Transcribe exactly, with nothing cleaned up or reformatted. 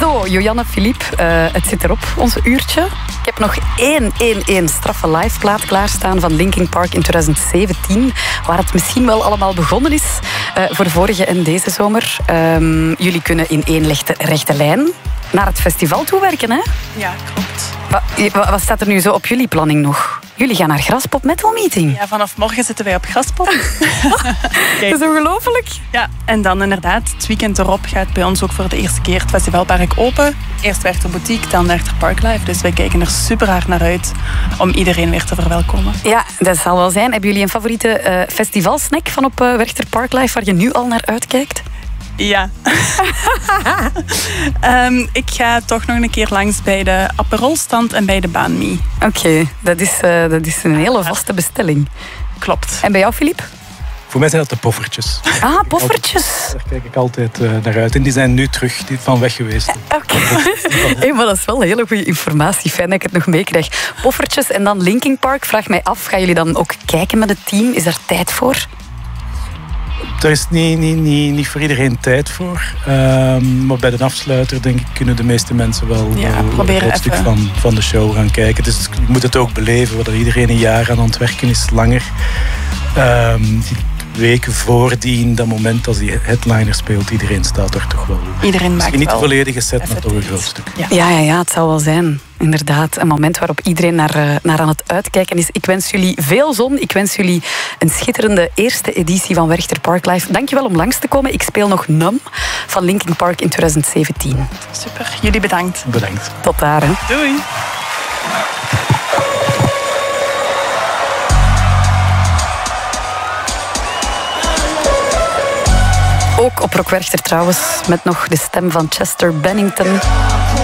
Zo, Joanne, Philippe, uh, het zit erop, ons uurtje. Ik heb nog één, één, één straffe liveplaat klaarstaan van Linkin Park in twintig zeventien, waar het misschien wel allemaal begonnen is uh, voor vorige en deze zomer. Um, jullie kunnen in één rechte, rechte lijn naar het festival toe werken, hè? Ja, klopt. Wat, wat staat er nu zo op jullie planning nog? Jullie gaan naar Graspop Metal Meeting. Ja, vanaf morgen zitten wij op Graspop. Dat is ongelooflijk. Ja, en dan inderdaad, het weekend erop gaat bij ons ook voor de eerste keer het festivalpark open. Eerst Werchter Boutique, dan Werchter Parklife. Dus wij kijken er super hard naar uit om iedereen weer te verwelkomen. Ja, dat zal wel zijn. Hebben jullie een favoriete uh, festivalsnack van op uh, Werchter Parklife waar je nu al naar uitkijkt? Ja. um, ik ga toch nog een keer langs bij de Aperolstand en bij de Baan Me. Oké, okay, dat, uh, dat is een hele vaste bestelling. Klopt. En bij jou, Philippe? Voor mij zijn dat de poffertjes. Ah, poffertjes. Daar kijk ik altijd uh, naar uit. En die zijn nu terug die van weg geweest. Oké. Okay. Hey, maar dat is wel een hele goede informatie. Fijn dat ik het nog meekrijg. Poffertjes en dan Linkin Park. Vraag mij af, gaan jullie dan ook kijken met het team? Is daar tijd voor? Er is niet, niet, niet, niet voor iedereen tijd voor. Um, maar bij de afsluiter denk ik kunnen de meeste mensen wel, ja, wel een groot stuk van, van de show gaan kijken. Dus je moet het ook beleven. Waar iedereen een jaar aan het werken is, langer. Um, die weken voordien, dat moment als die headliner speelt, iedereen staat er toch wel. Iedereen maakt Misschien niet wel de volledige set, maar toch een groot stuk. Ja. Ja, ja, ja, het zal wel zijn. Inderdaad, een moment waarop iedereen naar, naar aan het uitkijken is. Ik wens jullie veel zon. Ik wens jullie een schitterende eerste editie van Werchter Parklife. Dankjewel om langs te komen. Ik speel nog Numb van Linkin Park in twintig zeventien. Super, jullie bedankt. Bedankt. Tot daar. Hè. Doei. Ook op Rock Werchter trouwens, met nog de stem van Chester Bennington.